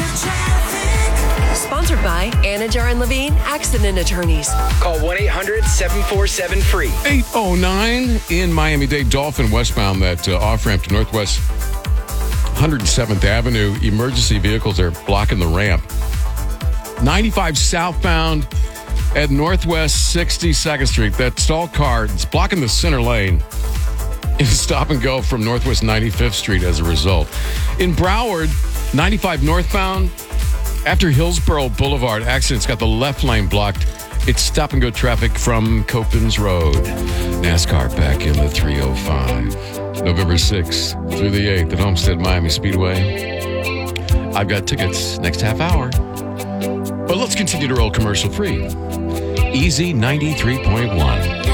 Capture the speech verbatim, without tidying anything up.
Sponsored by Anajar and Levine Accident Attorneys. Call one eight hundred seven four seven free. eight oh nine in Miami-Dade, Dolphin westbound, that uh, off-ramp to Northwest one hundred seventh Avenue. Emergency vehicles are blocking the ramp. ninety-five southbound at Northwest sixty-second Street. That stalled car, it's blocking the center lane. It's stop and go from Northwest ninety-fifth Street as a result. In Broward, ninety-five northbound, after Hillsborough Boulevard, accident's got the left lane blocked. It's stop and go traffic from Copens Road. NASCAR back in the three oh five. November sixth through the eighth at Homestead Miami Speedway. I've got tickets next half hour. But let's continue to roll commercial free. Easy ninety-three point one.